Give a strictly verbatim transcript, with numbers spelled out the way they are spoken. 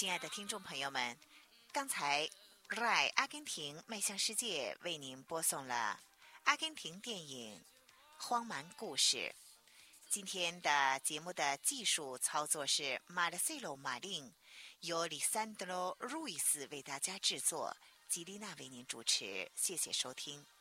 亲爱的听众朋友们，刚才 R A I 阿根廷迈向世界为您播送了阿根廷电影《荒蛮故事》。今天的节目的技术操作是 Marcelo 马令，由 Lisandro Ruiz 为大家制作，吉丽娜为您主持。谢谢收听。